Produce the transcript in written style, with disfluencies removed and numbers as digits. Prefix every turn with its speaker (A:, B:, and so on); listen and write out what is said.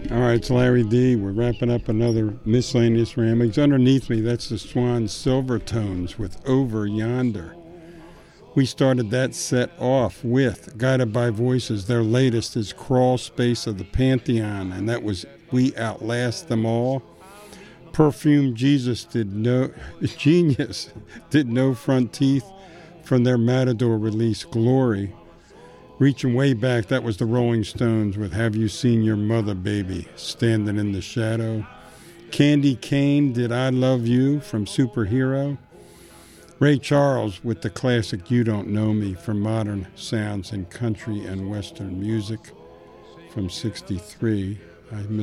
A: All right, it's Larry D. We're wrapping up another miscellaneous ramblings. Underneath me, that's the Swan Silvertones with Over Yonder. We started that set off with Guided by Voices. Their latest is Crawl Space of the Pantheon, and that was We Outlast Them All. Perfume Genius did no front teeth from their Matador release, Glory. Reaching way back, that was the Rolling Stones with Have You Seen Your Mother, Baby, Standing in the Shadow. Candy Kane did I Love You from Superhero. Ray Charles with the classic You Don't Know Me for Modern Sounds in Country and Western Music from 1963.